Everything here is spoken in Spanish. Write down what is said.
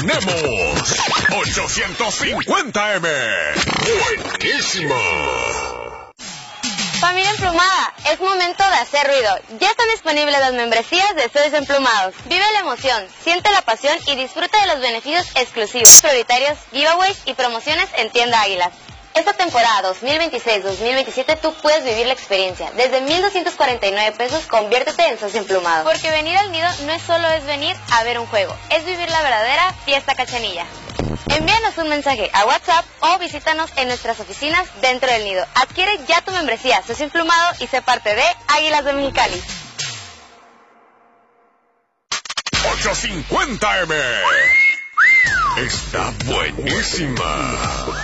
tenemos 850M. Buenísima. Familia Emplumada, es momento de hacer ruido. Ya están disponibles las membresías de Socios Emplumados. Vive la emoción, siente la pasión y disfruta de los beneficios exclusivos, prioritarios, giveaways y promociones en Tienda Águilas. Esta temporada 2026-2027 tú puedes vivir la experiencia. Desde 1,249 pesos, conviértete en Socio Emplumado. Porque venir al nido no es solo venir a ver un juego, es vivir la verdadera fiesta cachanilla. Envíanos un mensaje a WhatsApp o visítanos en nuestras oficinas dentro del nido. Adquiere ya tu membresía Socio Emplumado y sé parte de Águilas de Mexicali. 850M. Está buenísima.